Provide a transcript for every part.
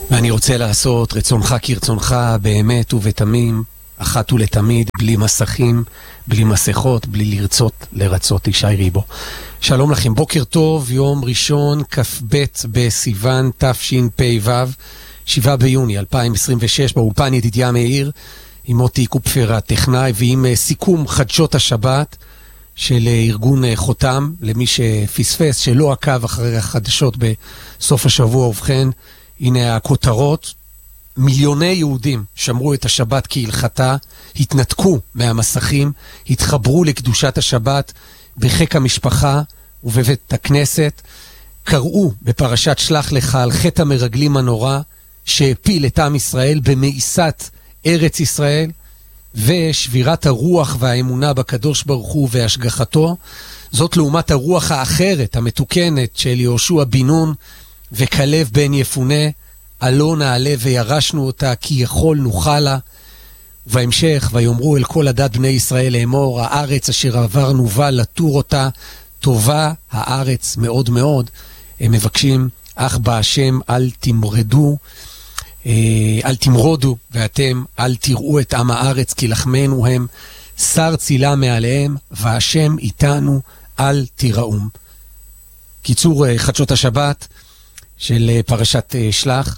ואני רוצה לעשות רצונך כרצונך באמת ובתמים, אחת ולתמיד, בלי מסכים, בלי מסכות, בלי לרצות ישי ריבו. שלום לכם, בוקר טוב, יום ראשון, כ"ב בסיוון תשפ"ו, 7 ביוני 2026, באולפן ידידיה מאיר, עם מוטי קופפר הטכנאי, ועם סיכום חדשות השבת של ארגון חותם, למי שפספס, שלא עקב אחרי החדשות בסוף השבוע. ובכן, הנה הכותרות: מיליוני יהודים שמרו את השבת כהלכתה, התנתקו מהמסכים, התחברו לקדושת השבת בחיק המשפחה ובבית הכנסת, קראו בפרשת שלח לך על חטא המרגלים הנורא שהפיל את עם ישראל במאיסת ארץ ישראל, ושבירת הרוח והאמונה בקדוש ברוך הוא והשגחתו. זאת לעומת הרוח האחרת, המתוקנת, של יהושע בן נון וכלב בן יפונה, עלו נעלה וירשנו אותה כי יכול נוכל לה. ובהמשך, ויאמרו אל כל עדת בני ישראל לאמור, הארץ אשר עברנו בה לתור אותה, טובה הארץ מאוד מאוד. הם מבקשים, אך בהשם אל תמרדו, אל תמרודו, ואתם אל תראו את עם הארץ, כי לחמנו הם, שר צילה מעליהם, והשם איתנו, אל תיראום. קיצור חדשות השבת של פרשת שלח.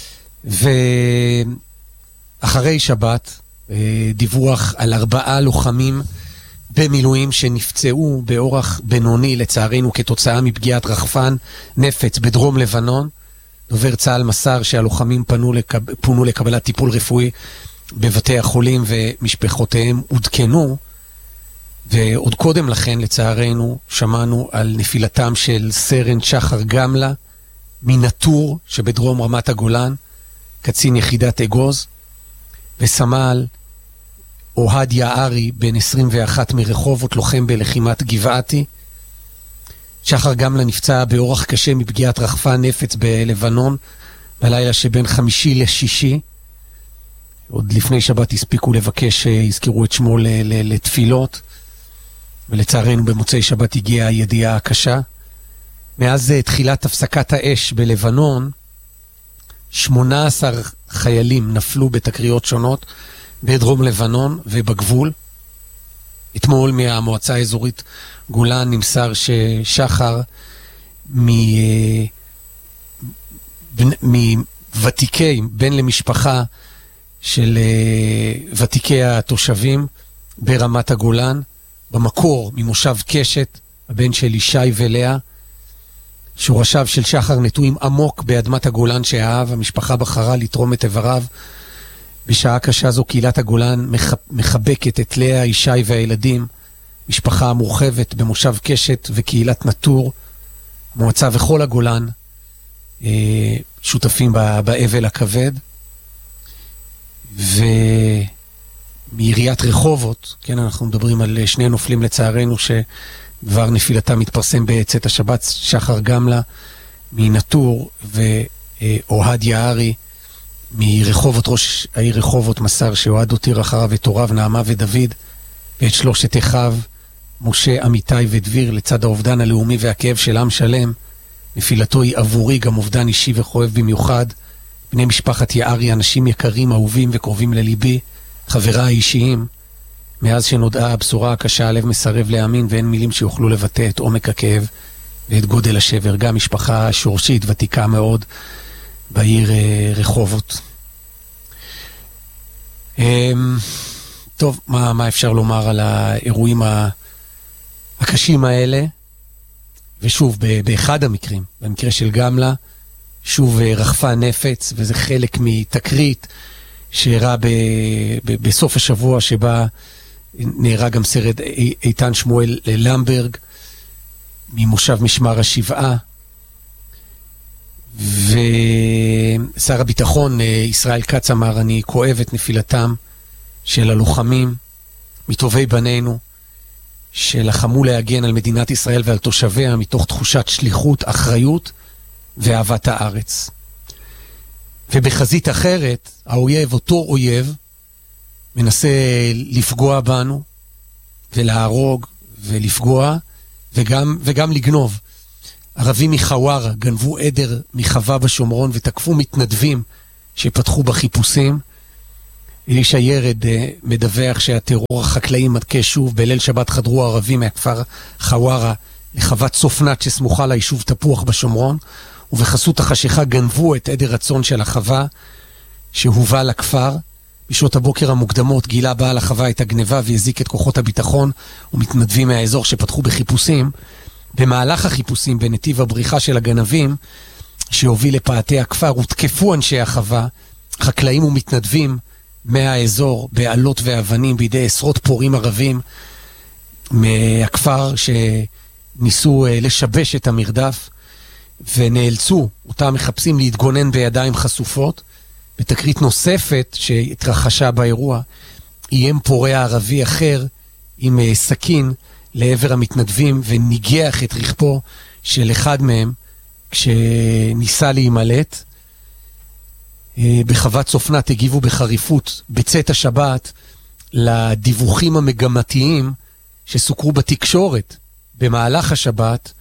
ואחרי שבת דיווח על 4 לוחמים במילואים שנפצעו באורח בינוני לצערנו כתוצאה מפגיעת רחפן נפץ בדרום לבנון. דובר צה"ל מסר שהלוחמים פונו לקבלת טיפול רפואי בבתי החולים ומשפחותיהם עודכנו. ועוד קודם לכן לצערנו שמענו על נפילתם של סרן שחר גמלה מנטור שבדרום רמת הגולן, קצין יחידת אגוז, וסמל אוהד יערי בן 21 מרחובות, לוחם בלחימת גבעתי. שחר גמלה נפצע באורח קשה מפגיעת רחפן נפץ בלבנון בלילה שבין 5 ל-6. עוד לפני שבת הספיקו לבקש שיזכרו את שמו לתפילות, ולצערנו במוצאי שבת הגיעה הידיעה הקשה. מאז תחילת הפסקת האש בלבנון, 18 חיילים נפלו בתקריות שונות בדרום לבנון ובגבול. אתמול מהמועצה האזורית גולן נמסר ששחר מוותיקי, בן למשפחה של ותיקי התושבים ברמת הגולן, במקור ממושב קשת, הבן של ישי ולאה. שורשיו של שחר נטועים עמוק באדמת הגולן שאהב. המשפחה בחרה לתרום את איבריו. בשעה קשה זו קהילת הגולן מחבקת את לאה, ישי והילדים, משפחה המורחבת במושב קשת וקהילת נטור. מועצה וכל הגולן שותפים באבל הכבד. ומעיריית רחובות, כן, אנחנו מדברים על 2 נופלים לצערנו שדבר נפילתם מתפרסם בצאת השבת, שחר גמלה מנטור ואוהד יערי מרחובות. ראש העיר רחובות מסר שאוהד הותיר אחריו את הוריו נעמה ודוד ואת 3 אחיו משה, אמיתי ודביר. לצד האובדן הלאומי והכאב של עם שלם, נפילתו היא עבורי גם אובדן אישי וכואב במיוחד. בני משפחת יערי, אנשים יקרים, אהובים וקרובים לליבי, חברה האישיים. מאז שנודעה הבשורה הקשה, הלב מסרב להאמין, ואין מילים שיוכלו לבטא את עומק הכאב ואת גודל השבר. גם משפחה שורשית ותיקה מאוד בעיר רחובות. טוב, מה אפשר לומר על האירועים הקשים האלה? ושוב, באחד המקרים, במקרה של גמלה, שוב רחפן נפץ, וזה חלק מתקרית שאירע בסוף השבוע שבה נהרג גם סרן איתן שמואל למברג ממושב משמר השבעה. ושר הביטחון ישראל כץ אמר, אני כואב את נפילתם של הלוחמים מטובי בנינו שלחמו להגן על מדינת ישראל ועל תושביה מתוך תחושת שליחות, אחריות ואהבת הארץ. ובחזית אחרת, האויב, אותו אויב, מנסה לפגוע בנו ולהרוג ולפגוע וגם לגנוב. ערבים מחווארה גנבו עדר מחווה בשומרון ותקפו מתנדבים שפתחו בחיפושים. אלישע ירד מדווח שהטרור החקלאי מדכה שוב. בליל שבת חדרו ערבים מהכפר חווארה לחוות צופנת שסמוכה ליישוב תפוח בשומרון, ובחסות החשיכה גנבו את עדר הצאן של החווה שהובא לכפר. בשעות הבוקר המוקדמות גילה בעל החווה את הגניבה והזיק את כוחות הביטחון ומתנדבים מהאזור שפתחו בחיפושים. במהלך החיפושים בנתיב הבריחה של הגנבים שהוביל לפאתי הכפר הותקפו אנשי החווה, חקלאים ומתנדבים מהאזור בעלות ואבנים בידי עשרות פורעים ערבים מהכפר שניסו לשבש את המרדף, ונאלצו אותם מחפשים להתגונן בידיים חשופות. בתקרית נוספת שהתרחשה באירוע, איים פורע ערבי אחר עם סכין לעבר המתנדבים וניגח את רכבו של אחד מהם כשניסה להימלט. בחוות צופנת הגיבו בחריפות בצאת השבת לדיווחים המגמתיים שסוקרו בתקשורת במהלך השבת,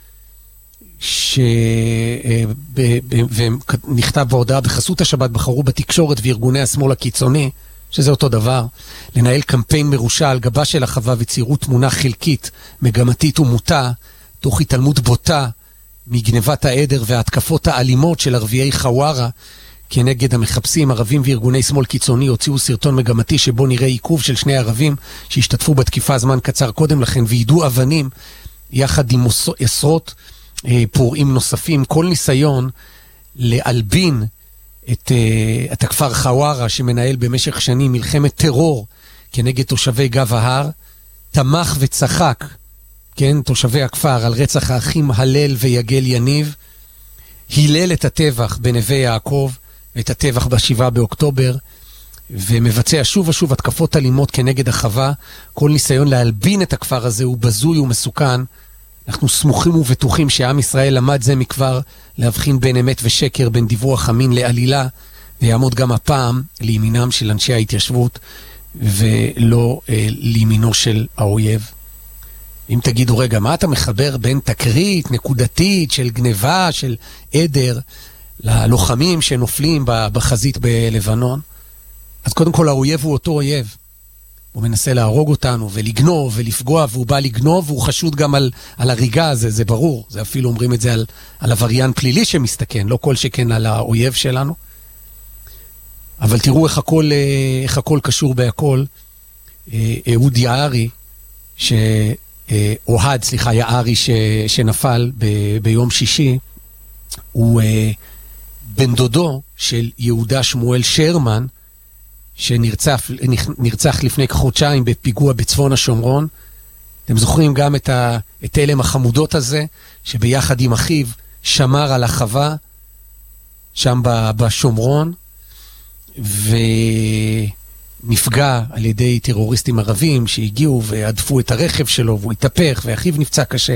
ונכתב בהודעה: בחסות השבת בחרו בתקשורת וארגוני השמאל הקיצוני, שזה אותו דבר, לנהל קמפיין מרושע על גבה של החווה וציירו תמונה חלקית, מגמתית ומוטה, תוך התעלמות בוטה מגנבת העדר וההתקפות האלימות של ערביי חווארה כנגד המחפשים. ערבים וארגוני שמאל קיצוני הוציאו סרטון מגמתי שבו נראה עיכוב של שני ערבים שהשתתפו בתקיפה זמן קצר קודם לכן וידעו אבנים יחד עם עשרות פורעים נוספים. כל ניסיון להלבין את הכפר חווארה שמנהל במשך שנים מלחמת טרור כנגד תושבי גב ההר, תמך וצחק, כן, תושבי הכפר, על רצח האחים הלל ויגל יניב, הילל את הטבח בנווה יעקב ואת הטבח ב7 באוקטובר, ומבצע שוב ושוב התקפות אלימות כנגד החווה. כל ניסיון להלבין את הכפר הזה הוא בזוי ומסוכן. אנחנו סמוכים ובטוחים שעם ישראל למד זה מכבר להבחין בין אמת ושקר, בין דיווח אמין לעלילה, ויעמוד גם הפעם לימינם של אנשי ההתיישבות ולא לימינו של האויב. אם תגידו, רגע, מה אתה מחבר בין תקרית נקודתית של גניבה, של עדר, ללוחמים שנופלים בחזית בלבנון? אז קודם כל האויב הוא אותו אויב. הוא מנסה להרוג אותנו ולגנוב ולפגוע, והוא בא לגנוב, והוא חשוד גם על הריגה הזה, זה ברור. זה אפילו אומרים את זה על עבריין פלילי שמסתכן, לא כל שכן על האויב שלנו. אבל תראו איך הכל קשור בהכל. אהוד יערי, יערי שנפל ביום שישי, הוא בן דודו של יהודה שמואל שרמן, שנרצח לפני כחודשיים בפיגוע בצפון השומרון. אתם זוכרים גם את אלם החמודות הזה, שביחד עם אחיו שמר על החווה שם בשומרון, ונפגע על ידי טרוריסטים ערבים שהגיעו ועדפו את הרכב שלו, והוא התהפך ואחיו נפצע קשה.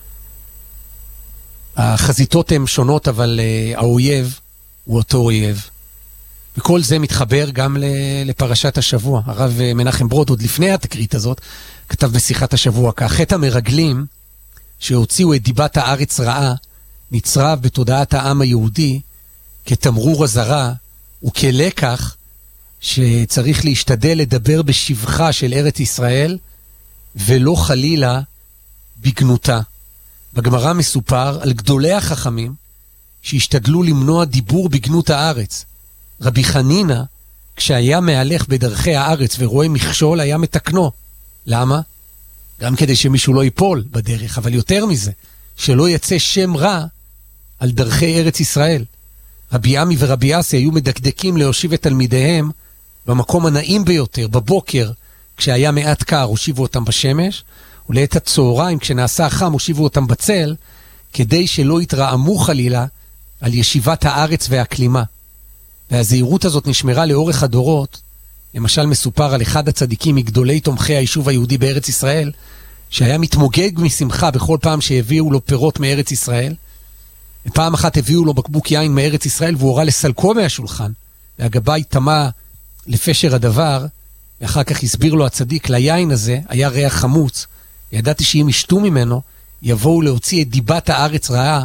החזיתות הן שונות, אבל האויב הוא אותו אויב. וכל זה מתחבר גם לפרשת השבוע. הרב מנחם ברוד, עוד לפני התקרית הזאת, כתב בשיחת השבוע כך: חטא המרגלים שהוציאו את דיבת הארץ רעה נצרב בתודעת העם היהודי כתמרור הזרה וכלקח שצריך להשתדל לדבר בשבחה של ארץ ישראל ולא חלילה בגנותה. בגמרא מסופר על גדולי החכמים שהשתדלו למנוע דיבור בגנות הארץ. רבי חנינה, כשהיה מהלך בדרכי הארץ ורואה מכשול, היה מתקנו. למה? גם כדי שמישהו לא ייפול בדרך, אבל יותר מזה, שלא יצא שם רע על דרכי ארץ ישראל. רבי עמי ורבי אסי היו מדקדקים להושיב את תלמידיהם במקום הנעים ביותר, בבוקר, כשהיה מעט קר, הושיבו אותם בשמש, ולעת הצהריים, כשנעשה חם, הושיבו אותם בצל, כדי שלא יתרעמו חלילה על ישיבת הארץ והאקלימה. והזהירות הזאת נשמרה לאורך הדורות. למשל מסופר על אחד הצדיקים מגדולי תומכי היישוב היהודי בארץ ישראל, שהיה מתמוגג משמחה בכל פעם שהביאו לו פירות מארץ ישראל. ופעם אחת הביאו לו בקבוק יין מארץ ישראל, והוא הורה לסלקו מהשולחן. והגבאי תמה לפשר הדבר, ואחר כך הסביר לו הצדיק, ליין הזה היה ריח חמוץ. ידעתי שאם ישתו ממנו, יבואו להוציא את דיבת הארץ רעה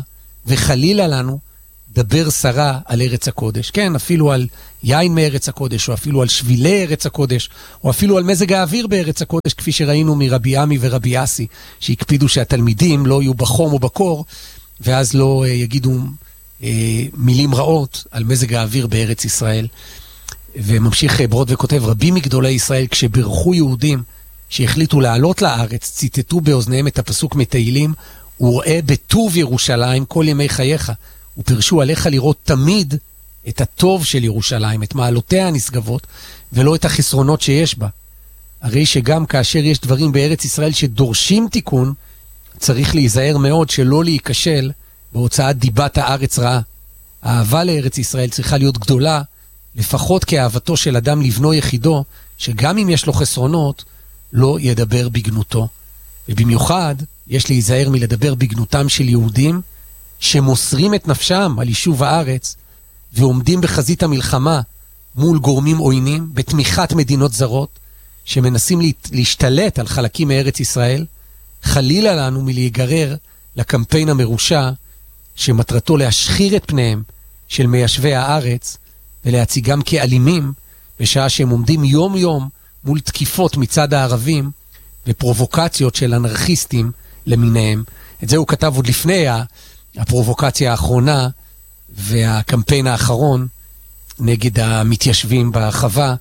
וחלילה לנו דבר שרה על ארץ הקודש. כן, אפילו על יין מארץ הקודש, או אפילו על שבילי ארץ הקודש, או אפילו על מזג האוויר בארץ הקודש, כפי שראינו מרבי עמי ורבי אסי, שהקפידו שהתלמידים לא יהיו בחום או בקור, ואז לא יגידו מילים רעות על מזג האוויר בארץ ישראל. וממשיך ברוד וכותב, רבים מגדולי ישראל כשברכו יהודים שהחליטו לעלות לארץ, ציטטו באוזניהם את הפסוק מתהילים, וראה בטוב ירושלים כל ימי חייך, ופרשו עליך לראות תמיד את הטוב של ירושלים, את מעלותיה הנשגבות, ולא את החסרונות שיש בה. הרי שגם כאשר יש דברים בארץ ישראל שדורשים תיקון, צריך להיזהר מאוד שלא להיכשל בהוצאת דיבת הארץ רעה. האהבה לארץ ישראל צריכה להיות גדולה, לפחות כאהבתו של אדם לבנו יחידו, שגם אם יש לו חסרונות, לא ידבר בגנותו. ובמיוחד, יש להיזהר מלדבר בגנותם של יהודים, שמוסרים את נפשם על יישוב הארץ, ועומדים בחזית המלחמה מול גורמים עוינים, בתמיכת מדינות זרות, שמנסים להשתלט על חלקים מארץ ישראל. חלילה לנו מלהיגרר לקמפיין המרושע, שמטרתו להשחיר את פניהם של מיישבי הארץ, ולהציגם כאלימים, בשעה שהם עומדים יום יום מול תקיפות מצד הערבים, ופרובוקציות של אנרכיסטים למיניהם. את זה הוא כתב עוד לפני הפרובוקציה האחרונה, והקמפיין האחרון, נגד המתיישבים בחווה,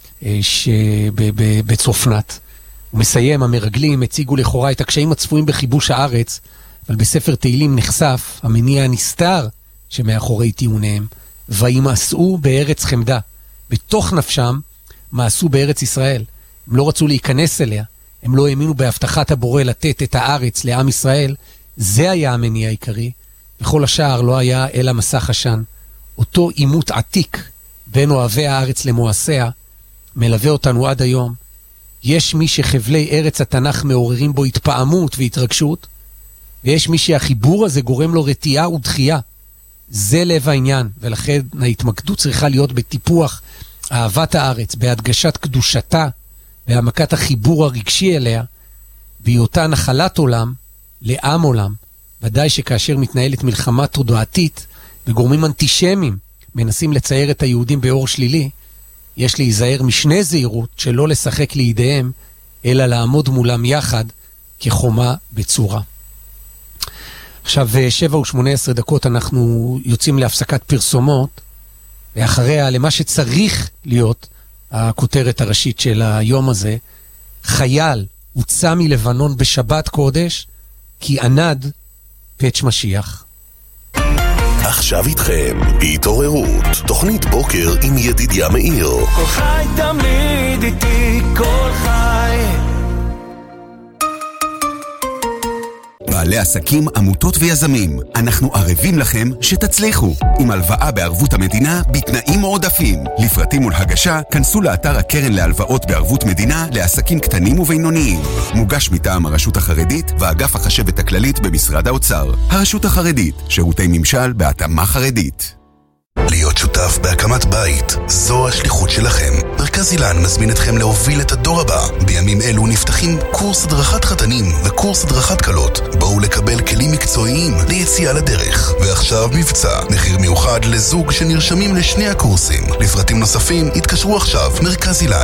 בצופנת. הוא מסיים, המרגלים הציגו לכאורה את הקשיים הצפויים בכיבוש הארץ, אבל בספר תהילים נחשף המניע הנסתר שמאחורי טיעוניהם. וימאסו בארץ חמדה. בתוך נפשם מאסו בארץ ישראל. הם לא רצו להיכנס אליה. הם לא האמינו בהבטחת הבורא לתת את הארץ לעם ישראל. זה היה המניע העיקרי. וכל השאר לא היה אלא מסך עשן. אותו עימות עתיק בין אוהבי הארץ למואסיה מלווה אותנו עד היום. יש מי שחבלי ארץ התנ"ך מעוררים בו התפעמות והתרגשות, ויש מי שהחיבור הזה גורם לו רתיעה ודחייה. זה לב העניין, ולכן ההתמקדות צריכה להיות בטיפוח אהבת הארץ, בהדגשת קדושתה, בהעמקת החיבור הרגשי אליה, בהיותה נחלת עולם לעם עולם. ודאי שכאשר מתנהלת מלחמה תודעתית, וגורמים אנטישמיים מנסים לצייר את היהודים באור שלילי, יש להיזהר משני זהירות שלא לשחק לידיהם, אלא לעמוד מולם יחד כחומה בצורה. עכשיו 7:18 אנחנו יוצאים להפסקת פרסומות, ואחריה למה שצריך להיות הכותרת הראשית של היום הזה, חייל הוצא מלבנון בשבת קודש, כי ענד פץ' משיח. עכשיו איתכם, בהתעוררות, תוכנית בוקר עם ידידיה מאיר. כל חי תמיד איתי, כל חי. בעלי עסקים, עמותות ויזמים, אנחנו ערבים לכם שתצליחו. עם הלוואה בערבות המדינה בתנאים מועדפים. לפרטים ולהגשה, כנסו לאתר הקרן להלוואות בערבות מדינה לעסקים קטנים ובינוניים. מוגש מטעם הרשות החרדית ואגף החשבת הכללית במשרד האוצר. הרשות החרדית, שירותי ממשל בהתאמה חרדית. להיות שותף בהקמת בית, זו השליחות שלכם. מרכז אילן מזמין אתכם להוביל את הדור הבא. בימים אלו נפתחים קורס הדרכת חתנים וקורס הדרכת קלות. בואו לקבל כלים מקצועיים ליציאה לדרך. ועכשיו מבצע, מחיר מיוחד לזוג שנרשמים לשני הקורסים. לפרטים נוספים התקשרו עכשיו. מרכז אילן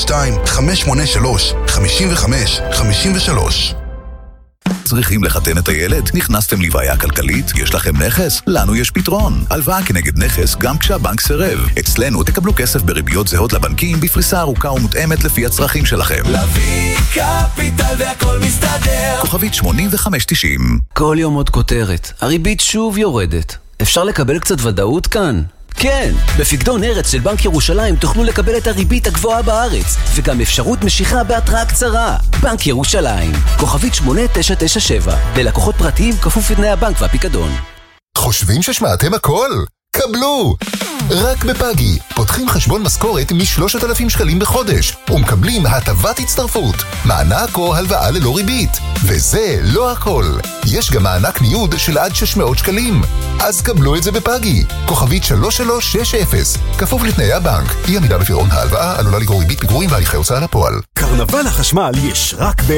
02-583-55-53. צריכים לחתן את הילד? נכנסתם לבעיה כלכלית? יש לכם נכס? לנו יש פתרון. הלוואה כנגד נכס גם כשהבנק סירב. אצלנו תקבלו כסף בריביות זהות לבנקים בפריסה ארוכה ומותאמת לפי הצרכים שלכם. להביא קפיטל והכל מסתדר. כוכבית 8590. כל יום עוד כותרת. הריבית שוב יורדת. אפשר לקבל קצת ודאות כאן? כן, בפקדון ארץ של בנק ירושלים תוכלו לקבל את הריבית הגבוהה בארץ, וגם אפשרות משיכה בהתראה קצרה. בנק ירושלים, כוכבית 8997, ללקוחות פרטיים כפוף לתנאי הבנק והפיקדון. חושבים ששמעתם הכל? קבלו! רק בפאגי פותחים חשבון משכורת מ3,000 שקלים בחודש ומקבלים הטבת הצטרפות, מענק או הלוואה ללא ריבית. וזה לא הכל, יש גם מענק ניוד של עד 600 שקלים. אז קבלו את זה בפאגי, כוכבית 3360, כפוף לתנאי הבנק. אי עמידה בפירעון ההלוואה עלולה לגרור ריבית פיגורים והליכי הוצאה לפועל. קרנבל החשמל יש רק